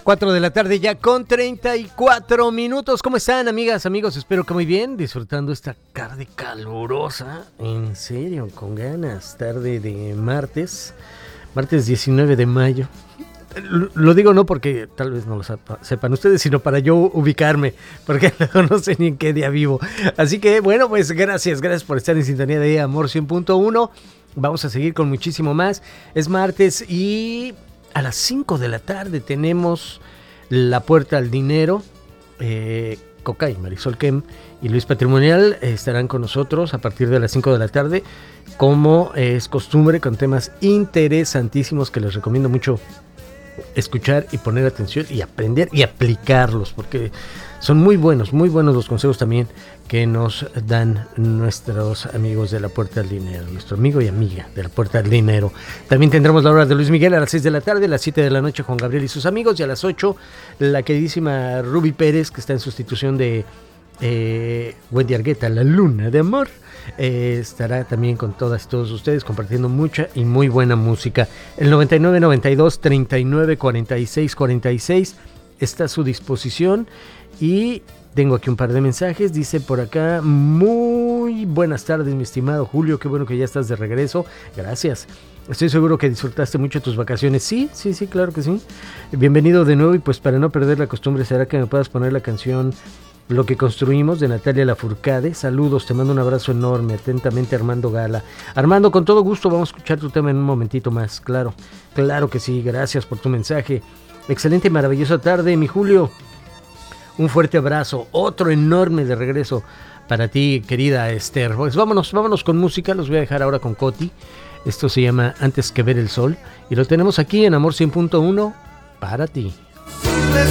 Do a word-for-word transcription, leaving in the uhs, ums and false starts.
cuatro de la tarde ya con treinta y cuatro minutos. ¿Cómo están, amigas, amigos? Espero que muy bien, disfrutando esta tarde calurosa. En serio, con ganas. Tarde de martes, martes diecinueve de mayo. Lo digo no porque tal vez no lo sepan ustedes, sino para yo ubicarme, porque luego no sé ni en qué día vivo. Así que, bueno, pues gracias, gracias por estar en sintonía de Amor cien punto uno. Vamos a seguir con muchísimo más. Es martes y a las cinco de la tarde tenemos La Puerta al Dinero. Eh, Cocay, Marisol Kem y Luis Patrimonial estarán con nosotros a partir de las cinco de la tarde, como es costumbre, con temas interesantísimos que les recomiendo mucho escuchar y poner atención y aprender y aplicarlos, porque son muy buenos, muy buenos los consejos también que nos dan nuestros amigos de La Puerta al Dinero, nuestro amigo y amiga de La Puerta al Dinero. También tendremos la hora de Luis Miguel a las seis de la tarde, a las siete de la noche Juan Gabriel y sus amigos, y a las ocho la queridísima Ruby Pérez, que está en sustitución de eh, Wendy Argueta, La Luna de Amor. Eh, estará también con todas y todos ustedes compartiendo mucha y muy buena música. El noventa y nueve noventa y dos treinta y nueve cuarenta y seis cuarenta y seis está a su disposición. Y tengo aquí un par de mensajes. Dice por acá: muy buenas tardes, mi estimado Julio, qué bueno que ya estás de regreso. Gracias. Estoy seguro que disfrutaste mucho tus vacaciones. Sí, sí, sí, claro que sí. Bienvenido de nuevo, y pues para no perder la costumbre, ¿será que me puedas poner la canción Lo que construimos, de Natalia Lafourcade? Saludos, te mando un abrazo enorme. Atentamente, Armando Gala. Armando, con todo gusto, vamos a escuchar tu tema en un momentito más. Claro, claro que sí. Gracias por tu mensaje. Excelente, maravillosa tarde, mi Julio. Un fuerte abrazo, otro enorme de regreso para ti, querida Esther. Pues vámonos, vámonos con música. Los voy a dejar ahora con Coti. Esto se llama Antes que ver el sol, y lo tenemos aquí en Amor cien punto uno para ti.